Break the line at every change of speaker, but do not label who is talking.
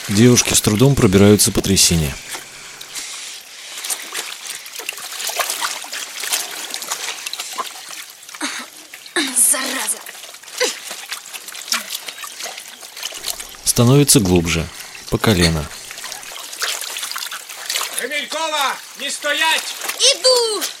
Девушки с трудом пробираются по трясине.
Зараза!
Становится глубже, по колено.
Ремелькова, не стоять!
Иду!